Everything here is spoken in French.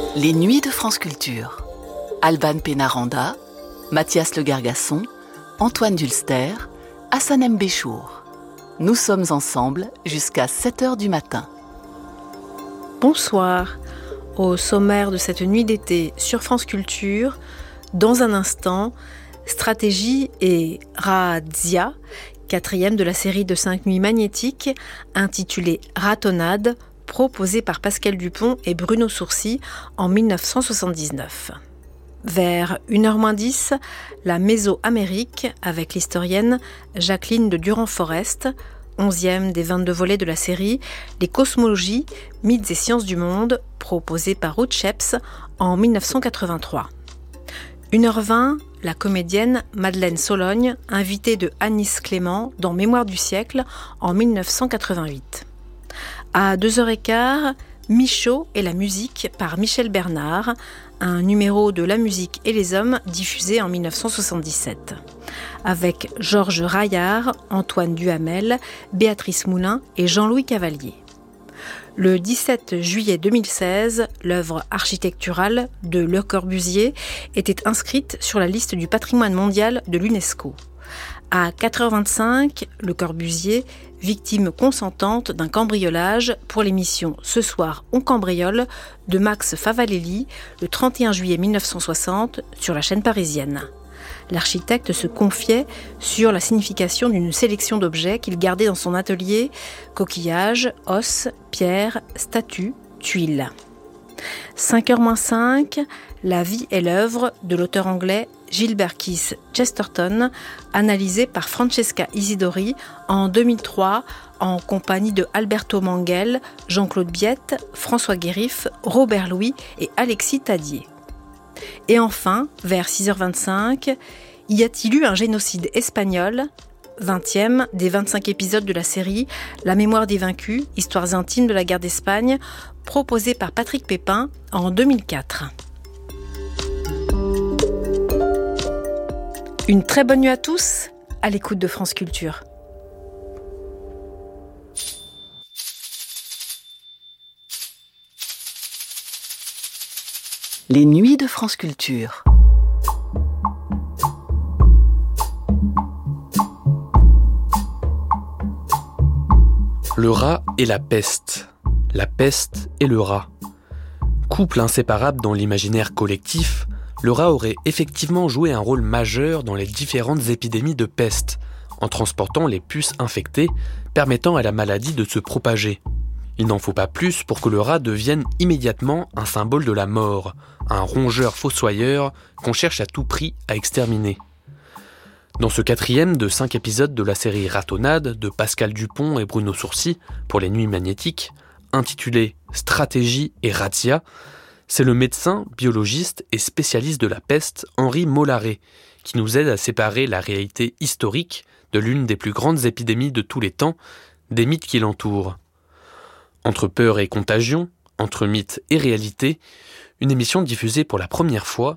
Les Nuits de France Culture. Alban Pénaranda, Mathias Le Gargasson, Antoine Dulster, Hassan M. Béchour. Nous sommes ensemble jusqu'à 7h du matin. Bonsoir. Au sommaire de cette nuit d'été sur France Culture, dans un instant, Stratégie et Razzia, 4e de la série de 5 nuits magnétiques, intitulée Ratonnade, proposée par Pascal Dupont et Bruno Sourcy en 1979. Vers 1h-10, la Mésoamérique avec l'historienne Jacqueline de Durand-Forest, 11e des 22 volets de la série Les cosmologies, mythes et sciences du monde, proposée par Ruth Sheps en 1983. 1h20, la comédienne Madeleine Sologne, invitée de Anis Clément dans Mémoire du siècle en 1988. À 2h15, Michaud et la musique par Michel Bernard, un numéro de La musique et les hommes diffusé en 1977. Avec Georges Raillard, Antoine Duhamel, Béatrice Moulin et Jean-Louis Cavalier. Le 17 juillet 2016, l'œuvre architecturale de Le Corbusier était inscrite sur la liste du patrimoine mondial de l'UNESCO. À 4h25, Le Corbusier, victime consentante d'un cambriolage pour l'émission Ce soir on cambriole de Max Favalelli le 31 juillet 1960 sur la chaîne parisienne. L'architecte se confiait sur la signification d'une sélection d'objets qu'il gardait dans son atelier, coquillages, os, pierres, statues, tuiles. 5h-5, la vie et l'œuvre de l'auteur anglais Gilbert Keith Chesterton, analysée par Francesca Isidori en 2003 en compagnie de Alberto Manguel, Jean-Claude Biette, François Guérif, Robert Louis et Alexis Tadier. Et enfin, vers 6h25, y a-t-il eu un génocide espagnol ? 20e des 25 épisodes de la série La mémoire des vaincus, histoires intimes de la guerre d'Espagne, proposée par Patrick Pépin en 2004. Une très bonne nuit à tous, à l'écoute de France Culture. Les Nuits de France Culture. Le rat et la peste. La peste et le rat. Couple inséparable dans l'imaginaire collectif, le rat aurait effectivement joué un rôle majeur dans les différentes épidémies de peste, en transportant les puces infectées, permettant à la maladie de se propager. Il n'en faut pas plus pour que le rat devienne immédiatement un symbole de la mort, un rongeur fossoyeur qu'on cherche à tout prix à exterminer. Dans ce 4e de 5 épisodes de la série Ratonnade de Pascal Dupont et Bruno Sourcy pour les Nuits magnétiques, intitulé Stratégie et Razzia, c'est le médecin, biologiste et spécialiste de la peste Henri Mollaret qui nous aide à séparer la réalité historique de l'une des plus grandes épidémies de tous les temps, des mythes qui l'entourent. Entre peur et contagion, entre mythe et réalité, une émission diffusée pour la première fois